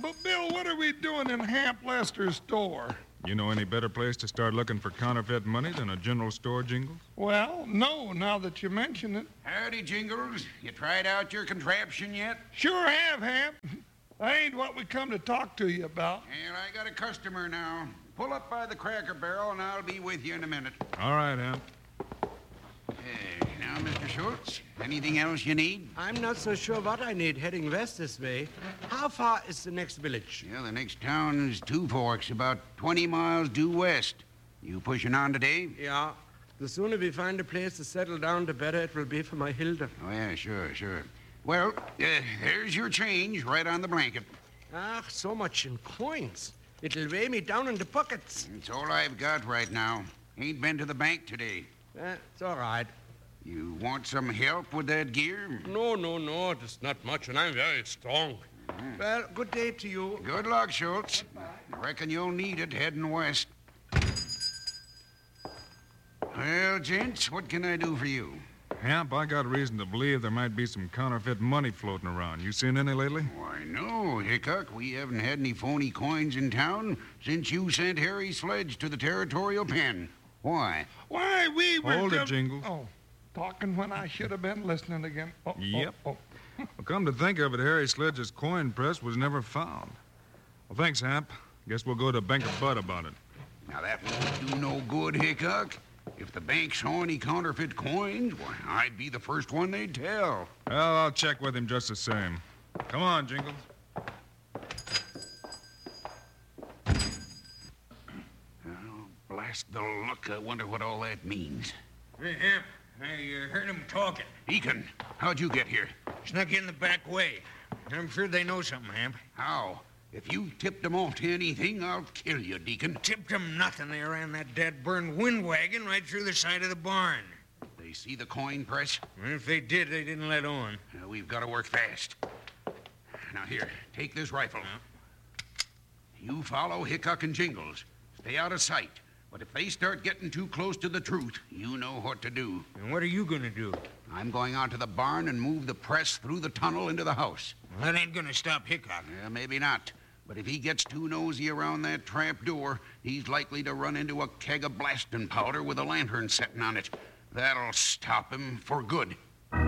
but Bill, what are we doing in Hamp Lester's store? You know any better place to start looking for counterfeit money than a general store, Jingles? Well, no, now that you mention it. Howdy, Jingles. You tried out your contraption yet? Sure have, Hamp. That ain't what we come to talk to you about. And I got a customer now. Pull up by the Cracker Barrel, and I'll be with you in a minute. All right, Hamp. Now, Mr. Schultz, anything else you need? I'm not so sure what I need heading west this way. How far is the next village? Yeah, the next town is Two Forks, about 20 miles due west. You pushing on today? Yeah. The sooner we find a place to settle down, the better it will be for my Hilda. Oh, yeah, sure. Well, there's your change right on the blanket. Ah, so much in coins. It'll weigh me down in the pockets. It's all I've got right now. Ain't been to the bank today. It's all right. You want some help with that gear? No. Just not much, and I'm very strong. Well, good day to you. Good luck, Schultz. I reckon you'll need it heading west. Well, gents, what can I do for you? Hamp, I got reason to believe there might be some counterfeit money floating around. You seen any lately? Why, no, Hickok. We haven't had any phony coins in town since you sent Harry Sledge to the territorial pen. Why? Why, we were... Hold it, Jingles. Oh, talking when I should have been listening again. Yep. Well, come to think of it, Harry Sledge's coin press was never found. Well, thanks, Hamp. Guess we'll go to Banker Bud about it. Now, that won't do no good, Hickok. If the bank saw any counterfeit coins, why, I'd be the first one they'd tell. Well, I'll check with him just the same. Come on, Jingles. Oh, blast the luck. I wonder what all that means. Hey, Hamp, I heard them talking. Deacon, how'd you get here? Snuck in the back way. I'm sure they know something, Hamp. How? If you tipped them off to anything, I'll kill you, Deacon. Tipped them nothing. They ran that dead-burned wind wagon right through the side of the barn. They see the coin press? And if they did, they didn't let on. We've got to work fast. Now, here, take this rifle. You follow Hickok and Jingles. Stay out of sight. But if they start getting too close to the truth, you know what to do. And what are you going to do? I'm going out to the barn and move the press through the tunnel into the house. Well, that ain't going to stop Hickok. Maybe not. But if he gets too nosy around that trap door, he's likely to run into a keg of blasting powder with a lantern setting on it. That'll stop him for good.